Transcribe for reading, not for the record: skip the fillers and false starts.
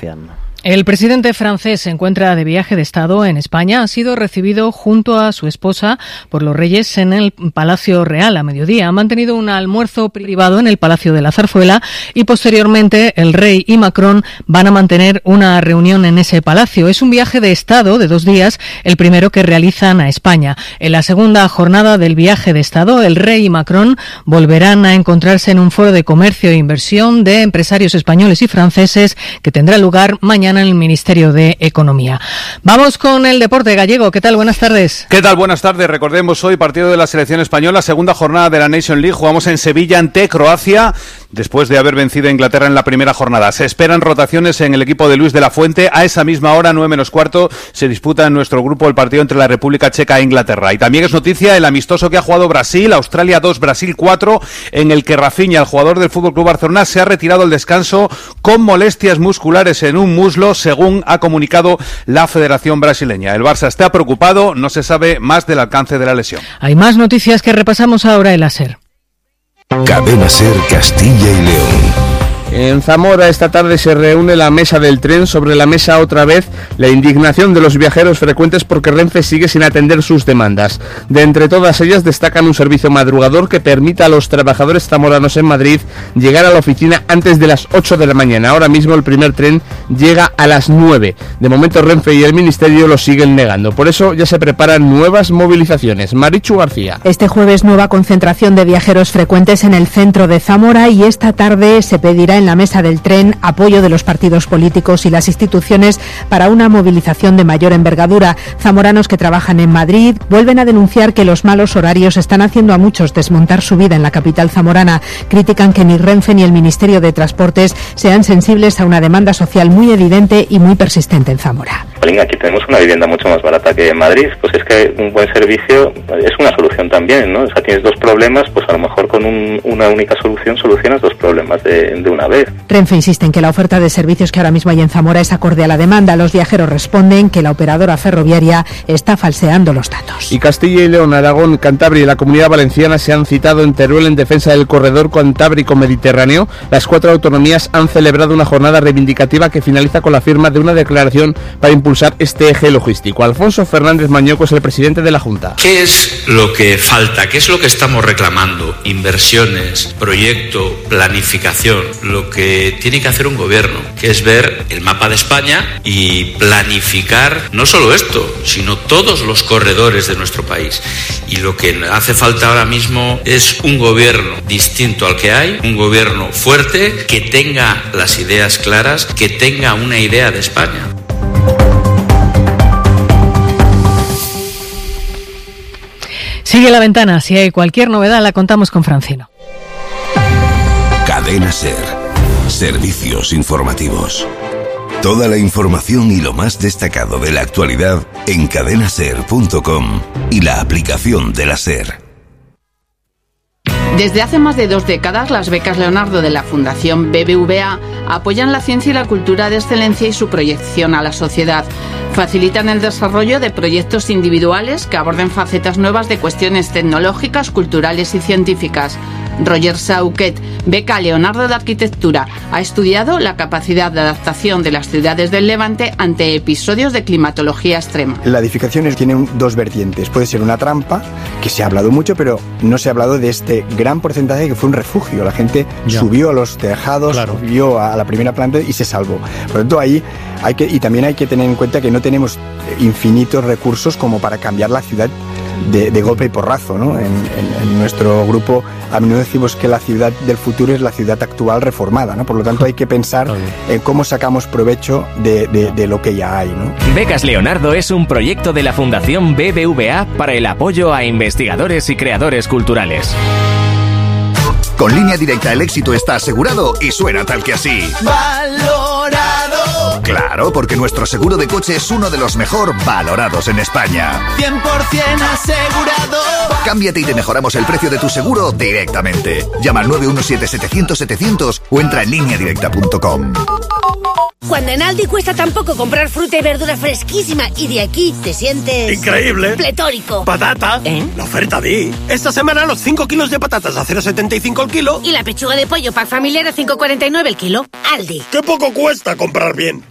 Rufián. El presidente francés se encuentra de viaje de Estado en España. Ha sido recibido junto a su esposa por los reyes en el Palacio Real a mediodía. Han mantenido un almuerzo privado en el Palacio de la Zarzuela y posteriormente el rey y Macron van a mantener una reunión en ese palacio. Es un viaje de Estado de 2 días, el primero que realizan a España. En la segunda jornada del viaje de Estado, el rey y Macron volverán a encontrarse en un foro de comercio e inversión de empresarios españoles y franceses que tendrá lugar mañana en el Ministerio de Economía. Vamos con el deporte gallego. ¿Qué tal? Buenas tardes. ¿Qué tal? Buenas tardes. Recordemos hoy partido de la selección española, segunda jornada de la Nation League. Jugamos en Sevilla ante Croacia después de haber vencido a Inglaterra en la primera jornada. Se esperan rotaciones en el equipo de Luis de la Fuente. A esa misma hora, 9:15, se disputa en nuestro grupo el partido entre la República Checa e Inglaterra. Y también es noticia el amistoso que ha jugado Brasil, Australia 2, Brasil 4, en el que Rafinha, el jugador del FC Barcelona, se ha retirado al descanso con molestias musculares en un muslo, según ha comunicado la Federación Brasileña. El Barça está preocupado, no se sabe más del alcance de la lesión. Hay más noticias que repasamos ahora en la SER. Cadena SER Castilla y León. En Zamora esta tarde se reúne la mesa del tren. Sobre la mesa otra vez la indignación de los viajeros frecuentes porque Renfe sigue sin atender sus demandas. De entre todas ellas destacan un servicio madrugador que permita a los trabajadores zamoranos en Madrid llegar a la oficina antes de las 8 de la mañana. Ahora mismo el primer tren llega a las 9. De momento Renfe y el Ministerio lo siguen negando. Por eso ya se preparan nuevas movilizaciones. Marichu García. Este jueves nueva concentración de viajeros frecuentes en el centro de Zamora y esta tarde se pedirá en la mesa del tren apoyo de los partidos políticos y las instituciones para una movilización de mayor envergadura. Zamoranos que trabajan en Madrid vuelven a denunciar que los malos horarios están haciendo a muchos desmontar su vida en la capital zamorana. Critican que ni Renfe ni el Ministerio de Transportes sean sensibles a una demanda social muy evidente y muy persistente en Zamora. Aquí tenemos una vivienda mucho más barata que en Madrid, pues es que un buen servicio es una solución también, ¿no? O sea, tienes 2 problemas, pues a lo mejor con una única solución solucionas 2 problemas de una vez. Renfe insiste en que la oferta de servicios que ahora mismo hay en Zamora es acorde a la demanda. Los viajeros responden que la operadora ferroviaria está falseando los datos. Y Castilla y León, Aragón, Cantabria y la Comunidad Valenciana se han citado en Teruel en defensa del corredor cantábrico-mediterráneo. Las 4 autonomías han celebrado una jornada reivindicativa que finaliza con la firma de una declaración para impulsar este eje logístico. Alfonso Fernández Mañoco es el presidente de la Junta. ¿Qué es lo que falta? ¿Qué es lo que estamos reclamando? Inversiones, proyecto, planificación. Lo que tiene que hacer un gobierno, que es ver el mapa de España y planificar no solo esto, sino todos los corredores de nuestro país. Y lo que hace falta ahora mismo es un gobierno distinto al que hay, un gobierno fuerte, que tenga las ideas claras, que tenga una idea de España. Sigue la ventana. Si hay cualquier novedad la contamos con Francino. Cadena SER. Servicios informativos. Toda la información y lo más destacado de la actualidad en cadenaser.com y la aplicación de la SER. Desde hace más de 2 décadas, las becas Leonardo de la Fundación BBVA apoyan la ciencia y la cultura de excelencia y su proyección a la sociedad. Facilitan el desarrollo de proyectos individuales que aborden facetas nuevas de cuestiones tecnológicas, culturales y científicas. Roger Sauquet, beca Leonardo de Arquitectura, ha estudiado la capacidad de adaptación de las ciudades del Levante ante episodios de climatología extrema. La edificación tiene 2 vertientes. Puede ser una trampa, que se ha hablado mucho, pero no se ha hablado de este gran porcentaje que fue un refugio. La gente subió a los tejados, subió a la primera planta y se salvó. Por lo tanto, ahí también hay que tener en cuenta que no tenemos infinitos recursos como para cambiar la ciudad de golpe y porrazo, ¿no? En nuestro grupo a menudo decimos que la ciudad del futuro es la ciudad actual reformada, ¿no? Por lo tanto hay que pensar en cómo sacamos provecho de lo que ya hay, ¿no? Becas Leonardo es un proyecto de la Fundación BBVA para el apoyo a investigadores y creadores culturales. Con Línea Directa el éxito está asegurado y suena tal que así. ¡Valorado! Claro, porque nuestro seguro de coche es uno de los mejor valorados en España. 100% asegurado. Cámbiate y te mejoramos el precio de tu seguro directamente. Llama al 917-700-700 o entra en lineadirecta.com. Cuando en Aldi cuesta tan poco comprar fruta y verdura fresquísima y de aquí te sientes... ¡increíble! ¡Pletórico! ¡Patata! La oferta di. Esta semana los 5 kilos de patatas a 0,75 el kilo. Y la pechuga de pollo pack familiar a 5,49 el kilo. Aldi. ¡Qué poco cuesta comprar bien!